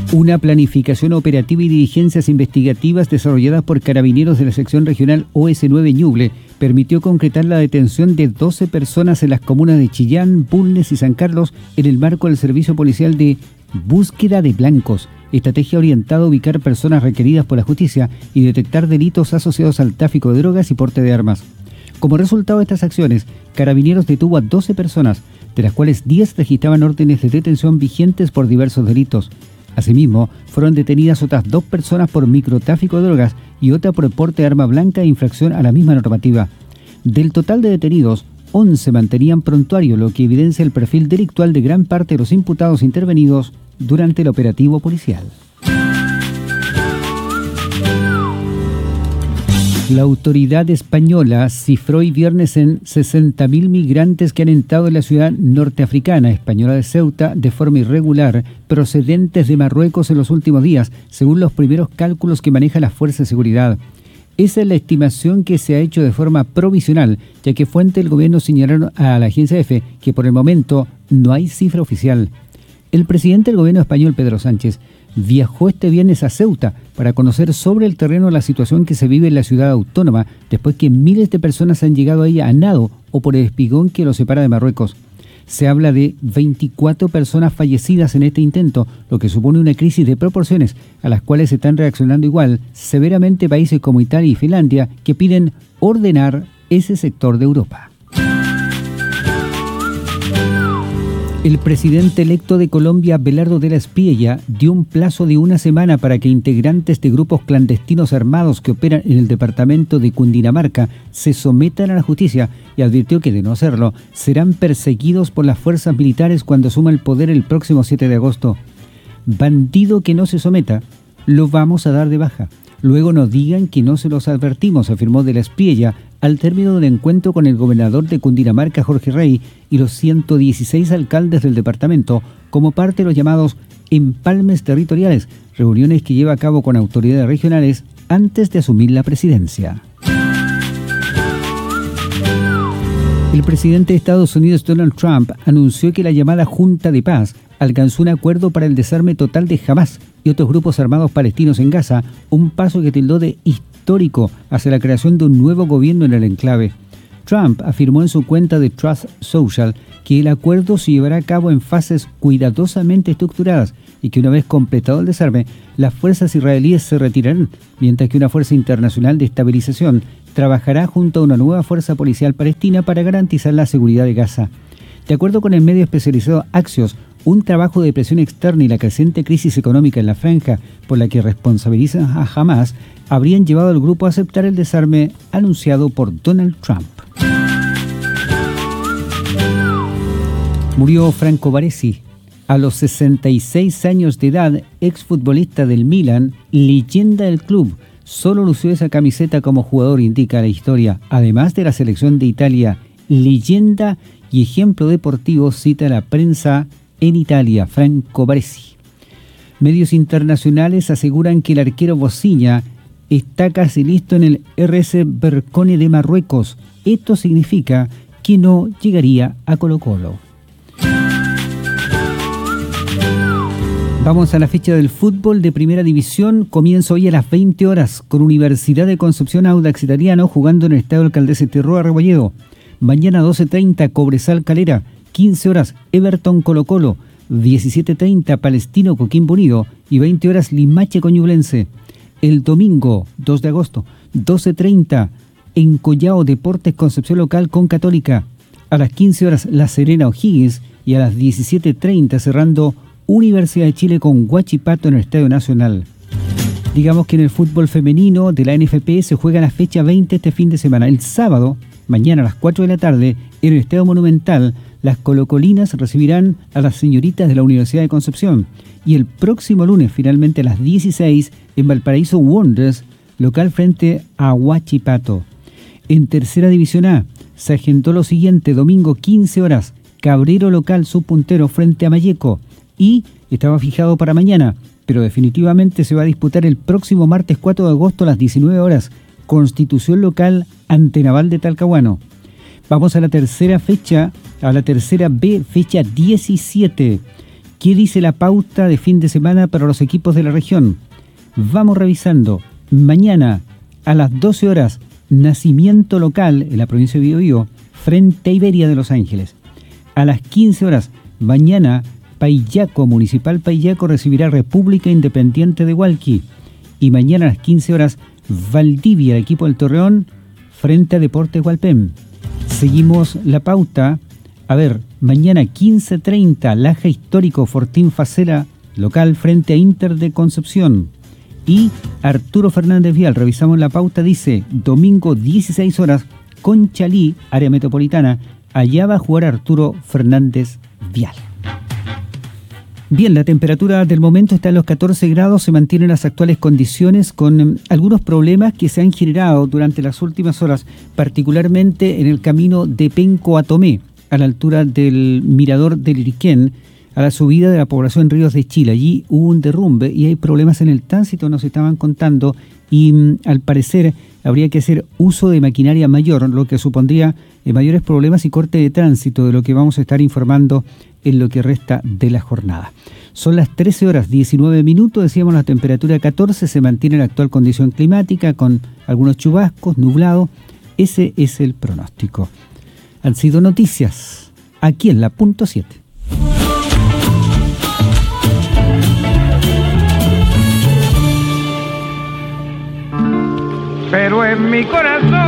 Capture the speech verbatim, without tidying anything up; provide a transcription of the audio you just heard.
Una planificación operativa y diligencias investigativas desarrolladas por carabineros de la sección regional O S nueve Ñuble permitió concretar la detención de doce personas en las comunas de Chillán, Bulnes y San Carlos en el marco del servicio policial de búsqueda de blancos, estrategia orientada a ubicar personas requeridas por la justicia y detectar delitos asociados al tráfico de drogas y porte de armas. Como resultado de estas acciones, Carabineros detuvo a doce personas, de las cuales diez registraban órdenes de detención vigentes por diversos delitos. Asimismo, fueron detenidas otras dos personas por microtráfico de drogas y otra por porte de arma blanca e infracción a la misma normativa. Del total de detenidos, once mantenían prontuario, lo que evidencia el perfil delictual de gran parte de los imputados intervenidos durante el operativo policial. La autoridad española cifró hoy viernes en sesenta mil migrantes que han entrado en la ciudad norteafricana española de Ceuta de forma irregular, procedentes de Marruecos en los últimos días, según los primeros cálculos que maneja la Fuerza de Seguridad. Esa es la estimación que se ha hecho de forma provisional, ya que fuentes del gobierno señalaron a la agencia EFE que por el momento no hay cifra oficial. El presidente del gobierno español, Pedro Sánchez, viajó este viernes a Ceuta para conocer sobre el terreno la situación que se vive en la ciudad autónoma después que miles de personas han llegado a ella a nado o por el espigón que los separa de Marruecos. Se habla de veinticuatro personas fallecidas en este intento, lo que supone una crisis de proporciones a las cuales están reaccionando igual severamente países como Italia y Finlandia, que piden ordenar ese sector de Europa. El presidente electo de Colombia, Abelardo de la Espriella, dio un plazo de una semana para que integrantes de grupos clandestinos armados que operan en el departamento de Cundinamarca se sometan a la justicia y advirtió que, de no hacerlo, serán perseguidos por las fuerzas militares cuando asuma el poder el próximo siete de agosto. Bandido que no se someta, lo vamos a dar de baja. Luego no digan que no se los advertimos, afirmó de la Espriella al término del encuentro con el gobernador de Cundinamarca, Jorge Rey, y los ciento dieciséis alcaldes del departamento, como parte de los llamados empalmes territoriales, reuniones que lleva a cabo con autoridades regionales antes de asumir la presidencia. El presidente de Estados Unidos, Donald Trump, anunció que la llamada Junta de Paz alcanzó un acuerdo para el desarme total de Hamás y otros grupos armados palestinos en Gaza, un paso que tildó de histórico hacia la creación de un nuevo gobierno en el enclave. Trump afirmó en su cuenta de Truth Social que el acuerdo se llevará a cabo en fases cuidadosamente estructuradas y que una vez completado el desarme, las fuerzas israelíes se retirarán, mientras que una fuerza internacional de estabilización trabajará junto a una nueva fuerza policial palestina para garantizar la seguridad de Gaza. De acuerdo con el medio especializado Axios, un trabajo de presión externa y la creciente crisis económica en la franja por la que responsabilizan a Hamás habrían llevado al grupo a aceptar el desarme anunciado por Donald Trump. Murió Franco Baresi. A los sesenta y seis años de edad, exfutbolista del Milan, leyenda del club, solo lució esa camiseta como jugador, indica la historia, además de la selección de Italia. Leyenda y ejemplo deportivo, cita la prensa en Italia, Franco Baresi. Medios internacionales aseguran que el arquero Bociña está casi listo en el R S Berkane de Marruecos. Esto significa que no llegaría a Colo-Colo. Vamos a la fecha del fútbol de Primera División. Comienza hoy a las veinte horas con Universidad de Concepción Audax Italiano jugando en el Estadio Alcaldesa Terroa Rebolledo. Mañana doce treinta Cobresal Calera, quince horas Everton Colo-Colo, diecisiete treinta Palestino Coquimbo Unido y veinte horas Limache Ñublense. El domingo dos de agosto, doce treinta en Collao Deportes Concepción Local con Católica. A las quince horas La Serena O'Higgins y a las diecisiete treinta cerrando Universidad de Chile con Huachipato en el Estadio Nacional. Digamos que en el fútbol femenino de la N F P se juega la fecha veinte este fin de semana. El sábado, mañana a las cuatro de la tarde, en el Estadio Monumental, las colocolinas recibirán a las señoritas de la Universidad de Concepción. Y el próximo lunes, finalmente a las dieciséis, en Valparaíso Wanderers, local frente a Huachipato. En Tercera División A, se agendó lo siguiente: domingo quince horas, Cabrero local subpuntero frente a Malleco. Y estaba fijado para mañana, pero definitivamente se va a disputar el próximo martes cuatro de agosto a las diecinueve horas, Constitución local ante Naval de Talcahuano. Vamos a la tercera fecha, a la tercera B, fecha diecisiete. ¿Qué dice la pauta de fin de semana para los equipos de la región? Vamos revisando. Mañana a las doce horas, Nacimiento local en la provincia de Biobío frente a Iberia de Los Ángeles. A las quince horas, mañana Paillaco, Municipal Paillaco recibirá República Independiente de Hualqui. Y mañana a las quince horas, Valdivia, el equipo del Torreón, frente a Deportes Hualpén. Seguimos la pauta. A ver, mañana quince treinta, Laja Histórico Fortín Facela, local frente a Inter de Concepción. Y Arturo Fernández Vial, revisamos la pauta, dice, domingo dieciséis horas, Conchalí, área metropolitana, allá va a jugar Arturo Fernández Vial. Bien, la temperatura del momento está en los catorce grados, se mantienen las actuales condiciones con eh, algunos problemas que se han generado durante las últimas horas, particularmente en el camino de Penco a Tomé, a la altura del mirador del Iriquén, a la subida de la población Ríos de Chile. Allí hubo un derrumbe y hay problemas en el tránsito, nos estaban contando, y mm, al parecer habría que hacer uso de maquinaria mayor, lo que supondría eh, mayores problemas y corte de tránsito, de lo que vamos a estar informando en lo que resta de la jornada. Son las trece horas diecinueve minutos, decíamos la temperatura catorce, se mantiene la actual condición climática con algunos chubascos, nublado. Ese es el pronóstico. Han sido noticias aquí en la punto siete. Pero en mi corazón